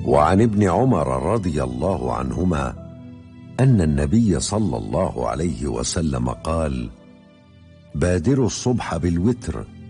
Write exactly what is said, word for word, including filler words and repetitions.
وعن ابن عمر رضي الله عنهما أن النبي صلى الله عليه وسلم قال: بادروا الصبح بالوتر